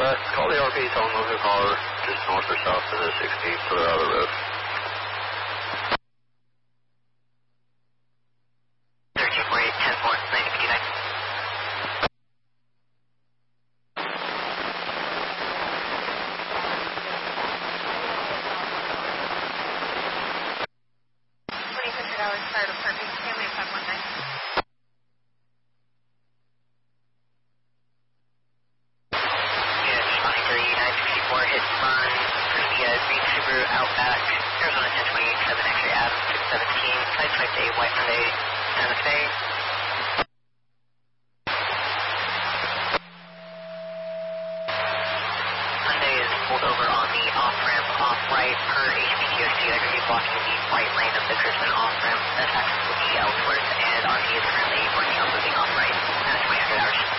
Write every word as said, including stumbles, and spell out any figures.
that. Call the R P, tell them move the car just north or south to the sixty, further out of the road. thirteen forty-eight, ten four, ninety fifty-nine. twenty-six hours, fire department, family five one nine. Hit run for the uh, green Subaru Outback, Arizona ten twenty-eight, seven X-ray Ave, six seventeen, type type A, white Hyundai, Santa Fe. Hyundai is pulled over on the off-ramp, off-right, per H P T O C. They're going to be blocking the right lane of the Crispin off-ramp. That access will be elsewhere, and R P is currently working on moving off-right at twenty-eight hundred hours.